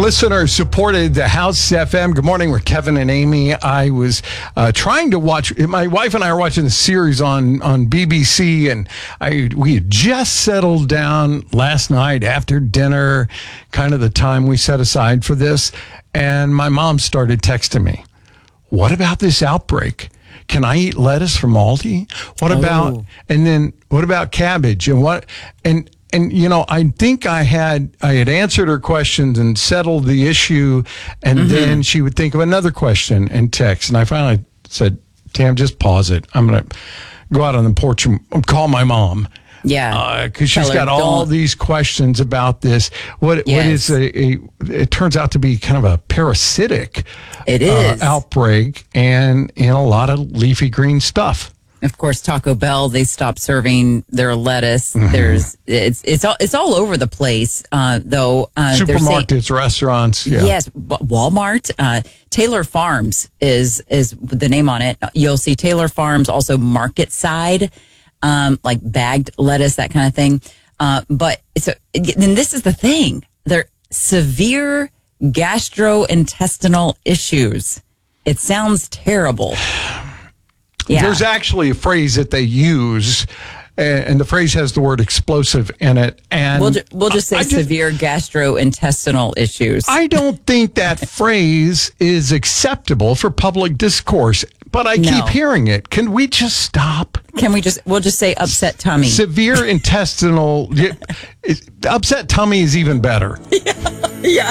Listener supported the House FM. Good morning. We're Kevin and Amy. I was trying to watch. My wife and I are watching the series on BBC, and we had just settled down last night after dinner, kind of the time we set aside for this. And my mom started texting me, "What about this outbreak? Can I eat lettuce from Aldi? What about cabbage? And you know, I think I had answered her questions and settled the issue, and then she would think of another question and text. And I finally said, "Tam, just pause it. I'm going to go out on the porch and call my mom." Yeah, because she's got all these questions about this. What is it turns out to be kind of a parasitic outbreak, and in a lot of leafy green stuff. Of course, Taco Bell, they stopped serving their lettuce. It's all over the place, though. Supermarkets, restaurants. Yeah. Yes, Walmart. Taylor Farms is the name on it. You'll see Taylor Farms, also Market Side, like bagged lettuce, that kind of thing. But and this is the thing. They're severe gastrointestinal issues. It sounds terrible. Yeah. There's actually a phrase that they use, and the phrase has the word explosive in it. And we'll just say severe gastrointestinal issues. I don't think that phrase is acceptable for public discourse, but I keep hearing it. Can we just stop? We'll just say upset tummy. Severe intestinal, upset tummy is even better. Yeah.